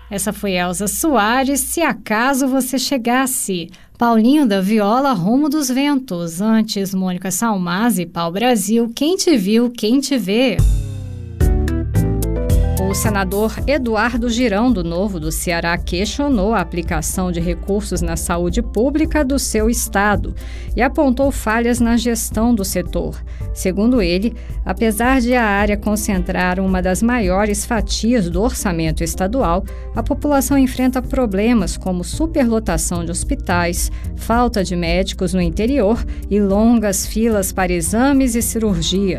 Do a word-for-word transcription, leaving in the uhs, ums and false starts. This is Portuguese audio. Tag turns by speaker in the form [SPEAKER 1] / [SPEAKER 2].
[SPEAKER 1] Essa foi Elza Soares, Se Acaso Você Chegasse. Paulinho da Viola, Rumo dos Ventos. Antes, Mônica Salmazi, Pau Brasil, Quem Te Viu, Quem Te Vê. O senador Eduardo Girão, do Novo do Ceará, questionou a aplicação de recursos na saúde pública do seu estado e apontou falhas na gestão do setor. Segundo ele, apesar de a área concentrar uma das maiores fatias do orçamento estadual, a população enfrenta problemas como superlotação de hospitais, falta de médicos no interior e longas filas para exames e cirurgia.